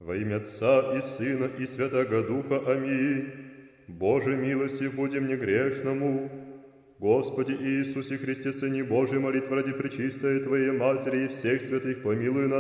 Во имя Отца и Сына и Святаго Духа. Аминь. Боже, милости будем негрешному. Господи Иисусе Христе, Сыне Божий, молитва ради пречистой Твоей Матери и всех святых, помилуй нас,